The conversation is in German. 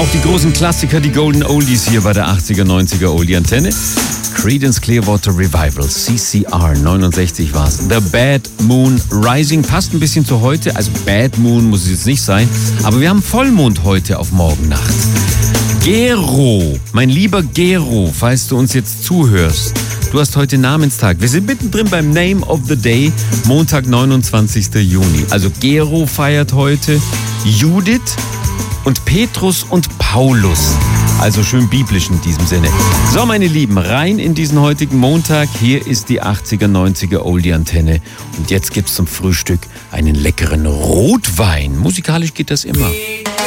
auf die großen Klassiker, die Golden Oldies hier bei der 80er, 90er Oldie Antenne. Creedence Clearwater Revival, CCR, 69 war's. The Bad Moon Rising passt ein bisschen zu heute, also Bad Moon muss es jetzt nicht sein, aber wir haben Vollmond heute auf Morgennacht. Gero, mein lieber Gero, falls du uns jetzt zuhörst, du hast heute Namenstag. Wir sind mittendrin beim Name of the Day, Montag, 29. Juni. Also Gero feiert heute, Judith und Petrus und Paulus. Also schön biblisch in diesem Sinne. So, meine Lieben, rein in diesen heutigen Montag. Hier ist die 80er, 90er Oldie-Antenne. Und jetzt gibt's zum Frühstück einen leckeren Rotwein. Musikalisch geht das immer.